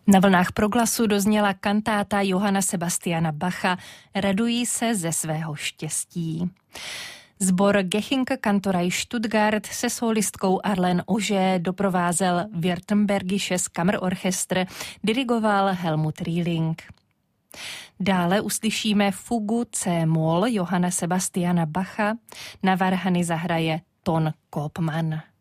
Na vlnách Proglasu dozněla kantáta Johanna Sebastiana Bacha Radují se ze svého štěstí. Sbor Gechinger Kantorei Stuttgart se solistkou Arlene Auger doprovázel Württembergisches Kammerorchester, dirigoval Helmut Rieling. Dále uslyšíme fugu C-moll Johanna Sebastiana Bacha, na varhany zahraje Ton Koopman.